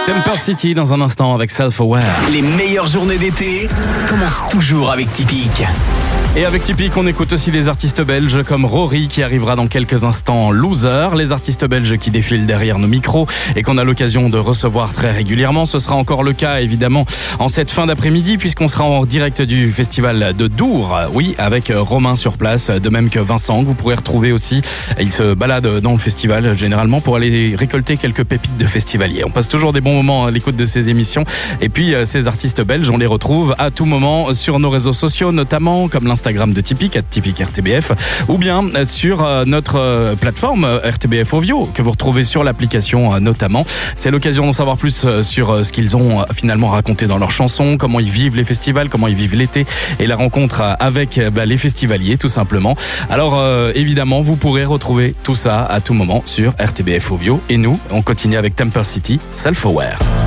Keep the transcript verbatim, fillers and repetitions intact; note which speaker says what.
Speaker 1: Temper City dans un instant avec Self-Aware.
Speaker 2: Les meilleures journées d'été commencent toujours avec Tipeee.
Speaker 1: Et avec Tipeee, on écoute aussi des artistes belges comme Rory qui arrivera dans quelques instants. Loser, les artistes belges qui défilent derrière nos micros et qu'on a l'occasion de recevoir très régulièrement. Ce sera encore le cas évidemment en cette fin d'après-midi puisqu'on sera en direct du festival de Dour. Oui, avec Romain sur place, de même que Vincent que vous pourrez retrouver aussi. Il se balade dans le festival généralement pour aller récolter quelques pépites de festivaliers. On passe toujours des bons moments à l'écoute de ces émissions. Et puis ces artistes belges, on les retrouve à tout moment sur nos réseaux sociaux, notamment comme l'Instagram de Tipeee, at Tipeee R T B F, ou bien sur notre plateforme R T B F Ovio, que vous retrouvez sur l'application notamment. C'est l'occasion d'en savoir plus sur ce qu'ils ont finalement raconté dans leurs chansons, comment ils vivent les festivals, comment ils vivent l'été et la rencontre avec bah, les festivaliers tout simplement. Alors euh, évidemment, vous pourrez retrouver tout ça à tout moment sur R T B F Ovio. Et nous, on continue avec Temper City, Self-Aware.